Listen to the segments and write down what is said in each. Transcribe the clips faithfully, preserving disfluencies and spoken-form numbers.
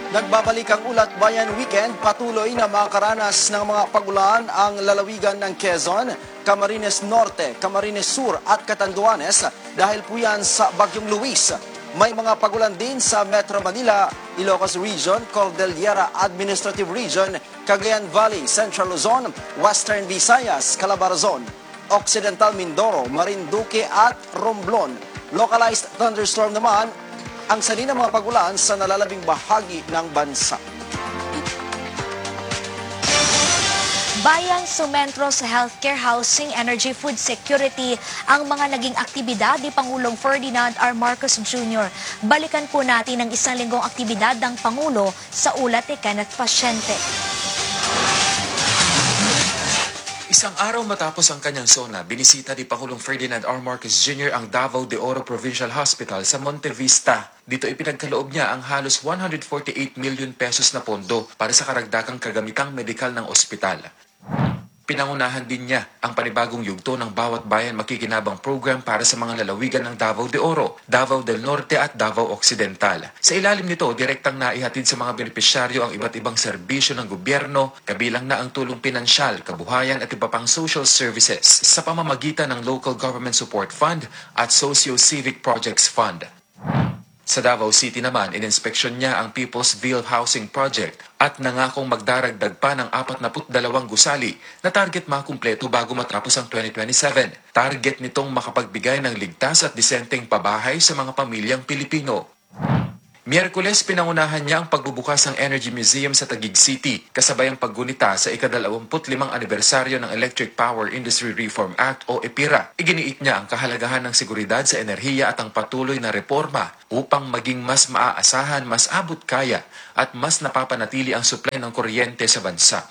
Nagbabalik ang Ulat Bayan Weekend, patuloy na makakaranas ng mga pagulan ang lalawigan ng Quezon, Camarines Norte, Camarines Sur at Catanduanes dahil po yan sa Bagyong Luis. May mga pagulan din sa Metro Manila, Ilocos Region, Cordillera Administrative Region, Cagayan Valley, Central Luzon, Western Visayas, Calabarzon, Occidental Mindoro, Marinduque at Romblon. Localized thunderstorm naman ang sanhi ng mga pagulan sa nalalabing bahagi ng bansa. Bayan sumentro sa healthcare, housing, energy, food security ang mga naging aktibidad ni Pangulong Ferdinand R. Marcos Junior Balikan po natin ang isang linggong aktibidad ng Pangulo sa ulat ni Kenneth Pasyente. Isang araw matapos ang kanyang sona, binisita ni Pangulong Ferdinand R. Marcos Junior ang Davao de Oro Provincial Hospital sa Monte Vista. Dito ipinagkaloob niya ang halos one hundred forty-eight million pesos na pondo para sa karagdagang kagamitang medikal ng ospital. Pinangunahan din niya ang panibagong yugto ng Bawat Bayan Makikinabang program para sa mga lalawigan ng Davao de Oro, Davao del Norte at Davao Occidental. Sa ilalim nito, direktang naihatid sa mga benepisyaryo ang iba't ibang serbisyo ng gobyerno, kabilang na ang tulong pinansyal, kabuhayan at iba pang social services sa pamamagitan ng Local Government Support Fund at Socio-Civic Projects Fund. Sa Davao City naman, ininspeksyon niya ang People's Ville Housing Project at nangakong magdaragdag pa ng forty-two gusali na target makumpleto bago matapos ang twenty twenty-seven. Target nitong makapagbigay ng ligtas at disenteng pabahay sa mga pamilyang Pilipino. Miyerkules, pinangunahan niya ang pagbubukas ng Energy Museum sa Taguig City, kasabay ang paggunita sa ikadalawamput limang anibersaryo ng Electric Power Industry Reform Act o EPIRA. Iginiit niya ang kahalagahan ng seguridad sa enerhiya at ang patuloy na reforma upang maging mas maaasahan, mas abot kaya at mas napapanatili ang supply ng kuryente sa bansa.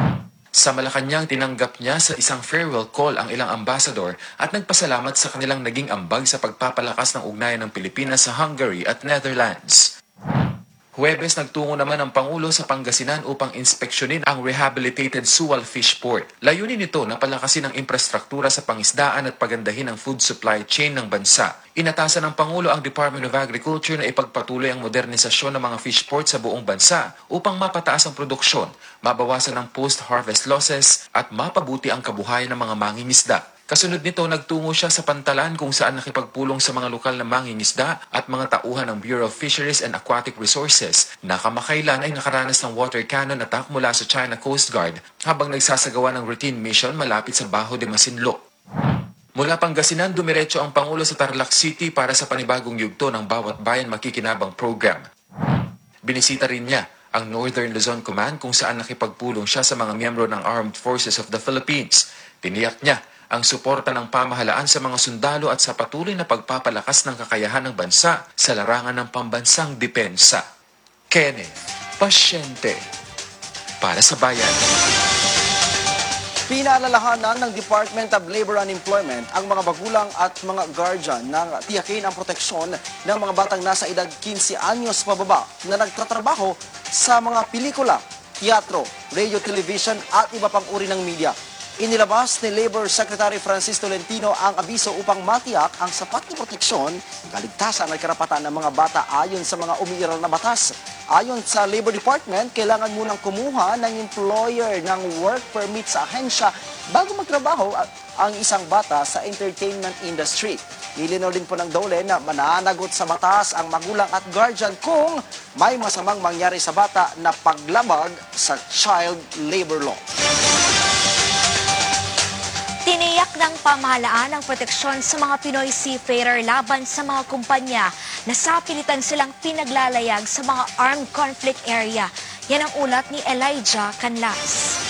Sa Malacanang, tinanggap niya sa isang farewell call ang ilang ambassador at nagpasalamat sa kanilang naging ambag sa pagpapalakas ng ugnayan ng Pilipinas sa Hungary at Netherlands. Huwebes, nagtungo naman ang Pangulo sa Pangasinan upang inspeksyonin ang rehabilitated Sual Fish Port. Layunin nito na palakasin ang infrastruktura sa pangisdaan at pagandahin ang food supply chain ng bansa. Inatasan ng Pangulo ang Department of Agriculture na ipagpatuloy ang modernisasyon ng mga fish port sa buong bansa upang mapataas ang produksyon, mabawasan ang post-harvest losses at mapabuti ang kabuhayan ng mga mangingisda. Kasunod nito, nagtungo siya sa Pantalan kung saan nakipagpulong sa mga lokal na mangingisda at mga tauhan ng Bureau of Fisheries and Aquatic Resources na kamakailan ay nakaranas ng water cannon attack mula sa China Coast Guard habang nagsasagawa ng routine mission malapit sa Bajo de Masinloc. Mula Pangasinan, dumiretso ang Pangulo sa Tarlac City para sa panibagong yugto ng Bawat Bayan Makikinabang program. Binisita rin niya ang Northern Luzon Command kung saan nakipagpulong siya sa mga miyembro ng Armed Forces of the Philippines. Tiniyak niya ang suporta ng pamahalaan sa mga sundalo at sa patuloy na pagpapalakas ng kakayahan ng bansa sa larangan ng pambansang depensa. Kenneth Pasyente, para sa Bayan. Pinaalalahanan ng Department of Labor and Employment ang mga magulang at mga guardian ng tiyakin ang proteksyon ng mga batang nasa edad fifteen anyos pababa na nagtatrabaho sa mga pelikula, teatro, radio, television at iba pang uri ng media. Inilabas ni Labor Secretary Francis Tolentino ang abiso upang matiyak ang sapat na proteksyon, kaligtasan at karapatan ng mga bata ayon sa mga umiiral na batas. Ayon sa Labor Department, kailangan munang kumuha ng employer ng work permit sa ahensya bago magtrabaho ang isang bata sa entertainment industry. Nilinaw din po ng D O L E na mananagot sa batas ang magulang at guardian kung may masamang mangyari sa bata na paglabag sa child labor law. Tiniyak ng pamahalaan ang proteksyon sa mga Pinoy seafarer laban sa mga kumpanya na sapilitan silang pinaglalayag sa mga armed conflict area. Yan ang ulat ni Elijah Canlas.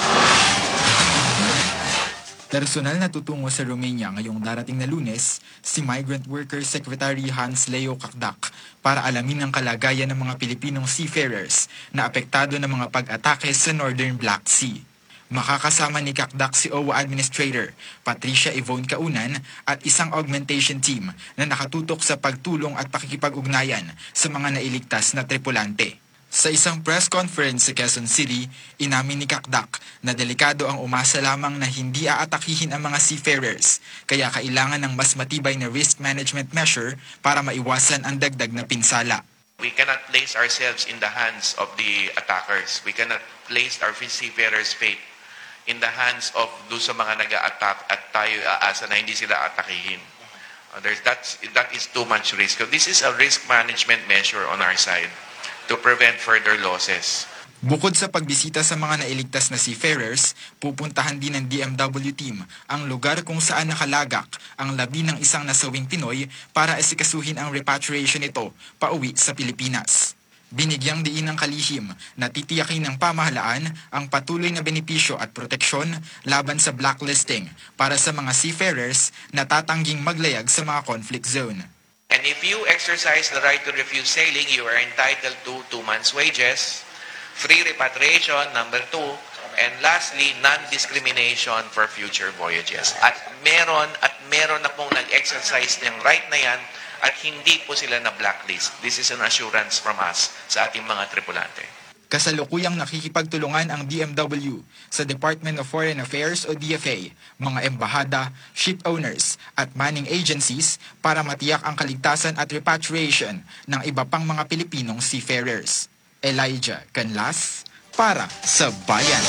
Personal na tutungo sa Romania ngayong darating na Lunes si Migrant Workers Secretary Hans Leo Kakdak para alamin ang kalagayan ng mga Pilipinong seafarers na apektado ng mga pag-atake sa Northern Black Sea. Makakasama ni Kakdak si O W A Administrator Patricia Yvonne Kaunan at isang augmentation team na nakatutok sa pagtulong at pakikipag-ugnayan sa mga nailigtas na tripulante. Sa isang press conference sa Quezon City, inamin ni Kakdak na delikado ang umasa lamang na hindi aatakihin ang mga seafarers, kaya kailangan ng mas matibay na risk management measure para maiwasan ang dagdag na pinsala. We cannot place ourselves in the hands of the attackers. We cannot place our seafarers' fate in the hands of doon sa mga nag-a-attack at tayo aasa na hindi sila atakihin. Uh, there's, that's, that is too much risk. So this is a risk management measure on our side to prevent further losses. Bukod sa pagbisita sa mga nailigtas na seafarers, pupuntahan din ng D M W team ang lugar kung saan nakalagak ang labi ng isang nasawing Pinoy para asikasuhin ang repatriation nito pauwi sa Pilipinas. Binigyang diin ng kalihim na titiyakin ng pamahalaan ang patuloy na benepisyo at proteksyon laban sa blacklisting para sa mga seafarers na tatangging maglayag sa mga conflict zone. And if you exercise the right to refuse sailing, you are entitled to two months' wages, free repatriation, number two, and lastly, non-discrimination for future voyages. At meron at meron na pong nag-exercise ng right na yan at hindi po sila na blacklist. This is an assurance from us sa ating mga tripulante. Kasalukuyang nakikipagtulungan ang D M W sa Department of Foreign Affairs o D F A, mga embahada, ship owners at manning agencies para matiyak ang kaligtasan at repatriation ng iba pang mga Pilipinong seafarers. Elijah Canlas para sa Bayan.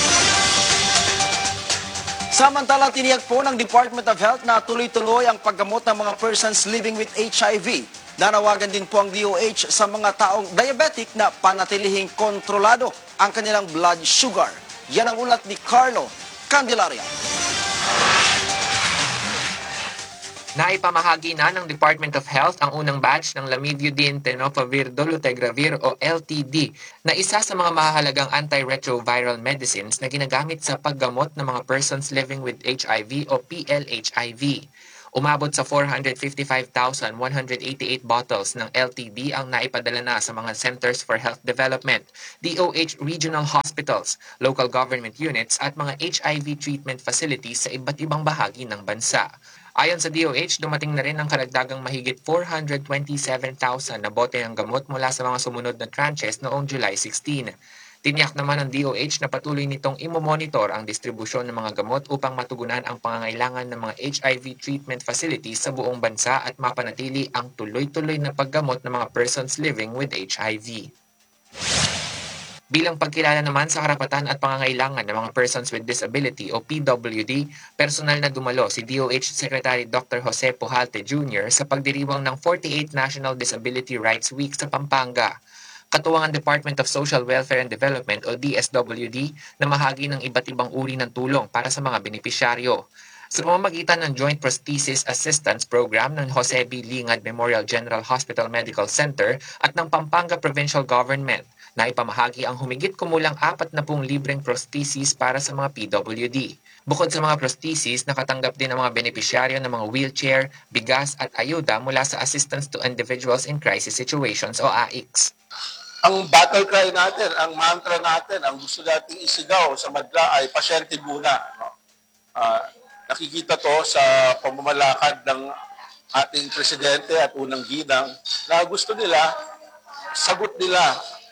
Samantala, tiniyak po ng Department of Health na tuloy-tuloy ang paggamot ng mga persons living with H I V. Nanawagan din po ang D O H sa mga taong diabetic na panatilihing kontrolado ang kanilang blood sugar. Yan ang ulat ni Carlo Candelaria. Naipamahagi na ng Department of Health ang unang batch ng Lamivudine Tenofovir Dolutegravir o L T D na isa sa mga mahalagang antiretroviral medicines na ginagamit sa paggamot ng mga persons living with H I V o P L H I V. Umabot sa four hundred fifty-five thousand one hundred eighty-eight bottles ng L T D ang naipadala na sa mga Centers for Health Development, D O H regional hospitals, local government units at mga H I V treatment facilities sa iba't ibang bahagi ng bansa. Ayon sa D O H, dumating na rin ang karagdagang mahigit four hundred twenty-seven thousand na bote ng gamot mula sa mga sumunod na tranches noong July sixteen. Tiniyak naman ng D O H na patuloy nitong imomonitor ang distribusyon ng mga gamot upang matugunan ang pangangailangan ng mga H I V treatment facilities sa buong bansa at mapanatili ang tuloy-tuloy na paggamot ng mga persons living with H I V. Bilang pagkilala naman sa karapatan at pangangailangan ng mga persons with disability o P W D, personal na dumalo si D O H Secretary Doctor Jose Pujalte Junior sa pagdiriwang ng forty-eighth National Disability Rights Week sa Pampanga. Katuwang ang Department of Social Welfare and Development o D S W D na mahagi ng iba't ibang uri ng tulong para sa mga benepisyaryo. Sa pamamagitan ng Joint Prosthesis Assistance Program ng Jose B. Lingad Memorial General Hospital Medical Center at ng Pampanga Provincial Government, na ipamahagi ang humigit kumulang apat na pung libreng prosthesis para sa mga P W D. Bukod sa mga prosthesis, nakatanggap din ang mga benepisyaryo ng mga wheelchair, bigas at ayuda mula sa Assistance to Individuals in Crisis Situations o A I C S. Ang battle cry natin, ang mantra natin, ang gusto nating isigaw sa madla ay pasyente muna. No? Uh, nakikita to sa pamamalakad ng ating presidente at unang ginang na gusto nila, sagot nila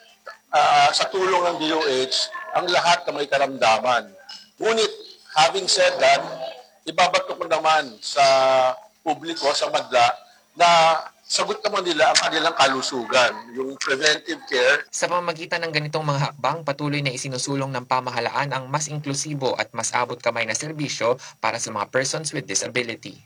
uh, sa tulong ng D O H ang lahat na may karamdaman. Ngunit, having said that, ibabato ko naman sa publiko, sa madla, na sagot naman nila ang kanilang kalusugan, yung preventive care. Sa pamamagitan ng ganitong mga hakbang, patuloy na isinusulong ng pamahalaan ang mas inklusibo at mas abot kamay na serbisyo para sa mga persons with disability.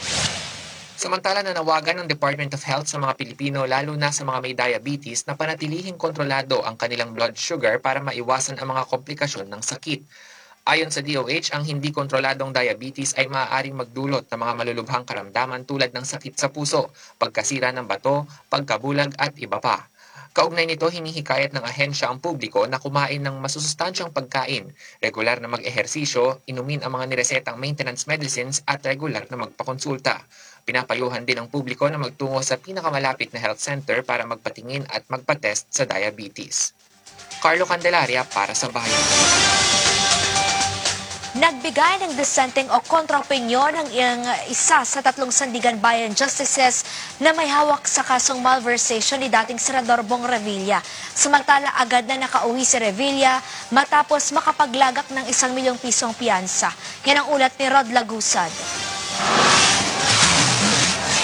Samantala, nanawagan ng Department of Health sa mga Pilipino lalo na sa mga may diabetes na panatilihing kontrolado ang kanilang blood sugar para maiwasan ang mga komplikasyon ng sakit. Ayon sa D O H, ang hindi kontroladong diabetes ay maaaring magdulot ng mga malulubhang karamdaman tulad ng sakit sa puso, pagkasira ng bato, pagkabulag at iba pa. Kaugnay nito, hinihikayat ng ahensya ang publiko na kumain ng masusustansyang pagkain, regular na mag-ehersisyo, inumin ang mga niresetang maintenance medicines at regular na magpakonsulta. Pinapayuhan din ang publiko na magtungo sa pinakamalapit na health center para magpatingin at magpatest sa diabetes. Carlo Candelaria para sa Bayan. Nagbigay ng dissenting o kontraopinyon ang iyang isa sa tatlong Sandigan Bayan Justices na may hawak sa kasong malversation ni dating Senador Bong Revilla. Samantala, agad na nakauwi si Revilla matapos makapaglagak ng isang milyong pisong piyansa. Yan ang ulat ni Rod Lagusad.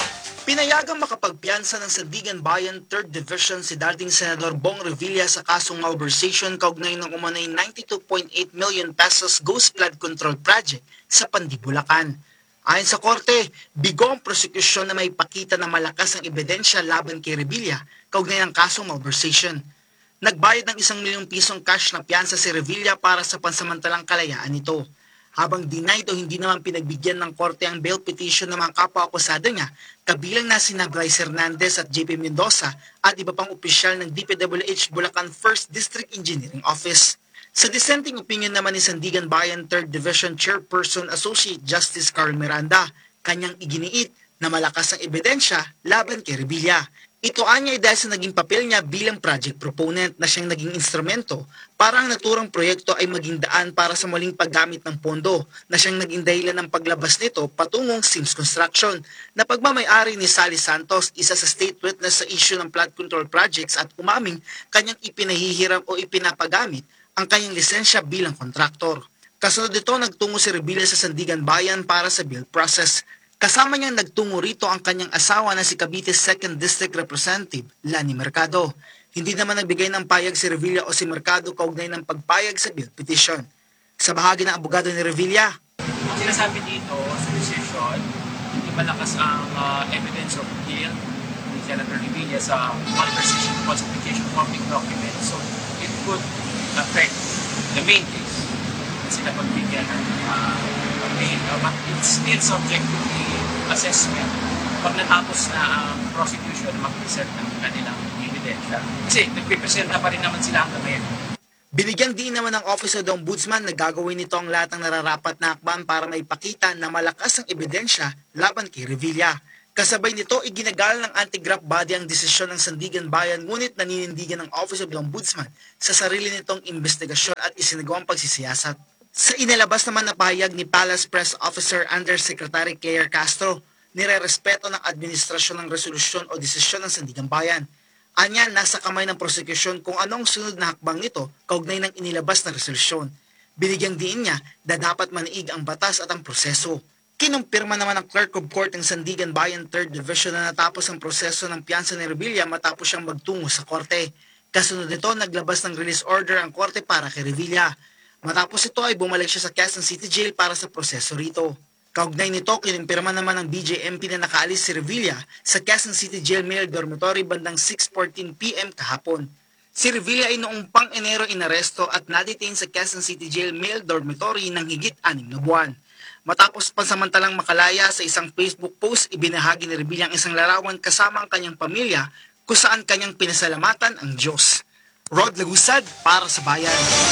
Pinayagang makapagpiyansa ng Sandigan Bayan third Division si dating Senador Bong Revilla sa kasong malversation kaugnay ng umanay ninety-two point eight million pesos Ghost Flood Control Project sa Pandi, Bulacan. Ayon sa korte, bigo ang prosekusyon na may pakita na malakas ang ebidensya laban kay Revilla kaugnay ng kasong malversation. Nagbayad ng isang milyong pisong cash na piyansa si Revilla para sa pansamantalang kalayaan nito. Habang denied o hindi naman pinagbigyan ng korte ang bail petition ng mga kapwa-akusado niya, kabilang na sina Bryce Hernandez at J P Mendoza at iba pang opisyal ng D P W H Bulacan first District Engineering Office. Sa dissenting opinion naman ni Sandigan Bayan third Division Chairperson Associate Justice Carl Miranda, kanyang iginiit na malakas ang ebidensya laban kay Revilla. Ito anya ay dahil sa naging papel niya bilang project proponent na siyang naging instrumento para ang naturang proyekto ay maging daan para sa muling paggamit ng pondo na siyang naging dahilan ng paglabas nito patungong Sims Construction na pagmamay-ari ni Sally Santos, isa sa state witness sa issue ng flood control projects at umaming kanyang ipinahihiram o ipinapagamit ang kanyang lisensya bilang kontraktor. Kasunod nito, nagtungo si Revilla sa Sandigan Bayan para sa bill process. Kasama niyang nagtungo rito ang kanyang asawa na si Cavite second District Representative Lani Mercado. Hindi naman nagbigay ng payag si Revilla o si Mercado kaugnay ng pagpayag sa bill petition. Sa bahagi ng abogado ni Revilla, ang sinasabi dito sa decision, hindi malakas ang uh, evidence of guilt ni Senator Revilla sa malversation falsification of public documents. So it could affect the main case na sila pagbigyan ng uh, bail. Uh, but it's still subject to the assessment pag natapos na ang prosecution mag-present ng kanilang ebidensya. Kasi nagpipresenta pa rin naman sila hanggang ngayon. Binigyang din naman ng Office of the Ombudsman na gagawin nito ang lahat ng nararapat na hakbang para maipakita na malakas ang ebidensya laban kay Revilla. Kasabay nito, iginagalang ng anti-graft body ang desisyon ng Sandigan Bayan ngunit naninindigan ng Office of the Ombudsman sa sarili nitong investigasyon at isinagawang pagsisiyasat. Sa inilabas naman na pahayag ni Palace Press Officer Undersecretary Claire Castro, nire-respeto ng administrasyon ng resolusyon o desisyon ng Sandigan Bayan. Anya, nasa kamay ng prosekusyon kung anong sunod na hakbang nito kaugnay ng inilabas na resolusyon. Binigyang diin niya na dapat maniig ang batas at ang proseso. Kinumpirma naman ng Clerk of Court ng Sandigan Bayan third Division na natapos ang proseso ng piyansa ni Revilla matapos siyang magtungo sa korte. Kasunod nito, naglabas ng release order ang korte para kay Revilla. Matapos ito ay bumalik siya sa Quezon City Jail para sa proseso rito. Kaugnay nito, kinumpirma naman ng B J M P na nakaalis si Revilla sa Quezon City Jail Male Dormitory bandang six fourteen p m kahapon. Si Revilla ay noong pang Enero inaresto at nadetain sa Quezon City Jail Male Dormitory ng higit anim na buwan. Matapos pansamantalang makalaya, sa isang Facebook post, ibinahagi ni Revilla ang isang larawan kasama ang kanyang pamilya kung saan kanyang pinasalamatan ang Diyos. Rod Lagusad para sa Bayan.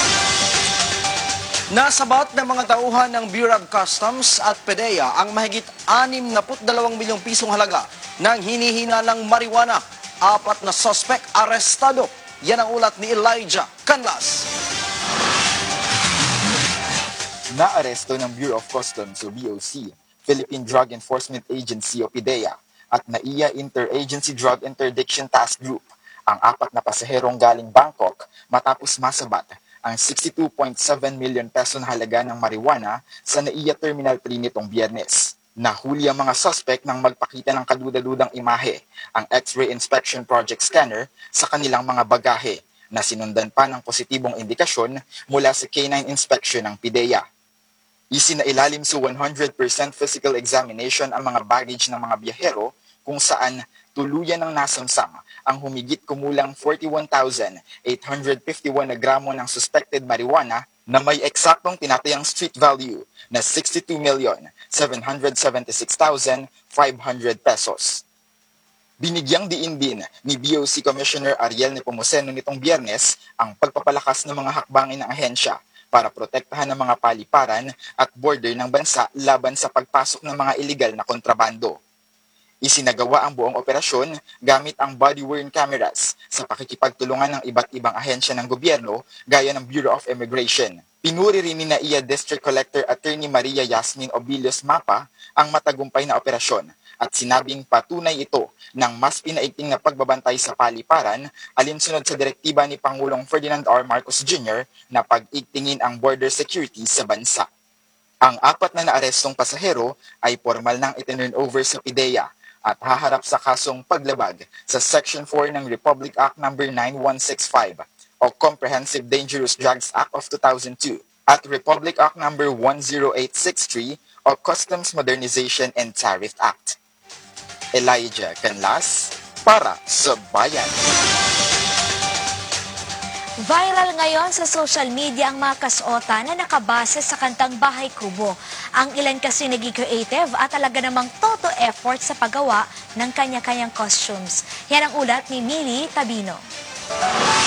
Nasabat ng mga tauhan ng Bureau of Customs at PDEA ang mahigit anim na dalawang milyong pisong halaga ng hinihinalang marijuana. Apat na suspect arestado. Yan ang ulat ni Elijah Canlas. Naaresto ng Bureau of Customs o B O C, Philippine Drug Enforcement Agency o PDEA at N A I A Interagency Drug Interdiction Task Group ang apat na pasaherong galing Bangkok matapos masabat ang sixty-two point seven million peso na halaga ng marijuana sa N A I A Terminal three nitong Biyernes. Nahuli ang mga suspect nang magpakita ng kaduda-dudang imahe, ang X-ray inspection project scanner, sa kanilang mga bagahe na sinundan pa ng positibong indikasyon mula sa canine inspection ng PDEA. Isinailalim sa one hundred percent physical examination ang mga baggage ng mga biyahero kung saan tuluyan ng nasamsam ang humigit kumulang forty-one thousand eight hundred fifty-one na gramo ng suspected marijuana na may eksaktong tinatayang street value na sixty-two million seven hundred seventy-six thousand five hundred pesos. Binigyang diin din ni B O C Commissioner Ariel Nepomuceno nitong Biyernes ang pagpapalakas ng mga hakbangin ng ahensya para protektahan ng mga paliparan at border ng bansa laban sa pagpasok ng mga iligal na kontrabando. Isinagawa ang buong operasyon gamit ang body-worn cameras sa pakikipagtulungan ng iba't ibang ahensya ng gobyerno gaya ng Bureau of Immigration. Pinuri rin ni N A I A District Collector Attorney Maria Yasmin Obilios Mapa ang matagumpay na operasyon at sinabing patunay ito ng mas pinaigting na pagbabantay sa paliparan alinsunod sa direktiba ni Pangulong Ferdinand R. Marcos Junior na pag-igtingin ang border security sa bansa. Ang apat na naarestong pasahero ay formal nang itinurn over sa PDEA at haharap sa kasong paglabag sa Section four ng Republic Act number nine one six five o Comprehensive Dangerous Drugs Act of two thousand two at Republic Act number one zero eight six three o Customs Modernization and Tariff Act. Elijah Canlas para sa Bayan. Viral ngayon sa social media ang mga kasuotan na nakabase sa kantang Bahay Kubo. Ang ilan kasi naging creative at talaga namang toto effort sa paggawa ng kanya-kanyang costumes. Yan ang ulat ni Mili Tabino.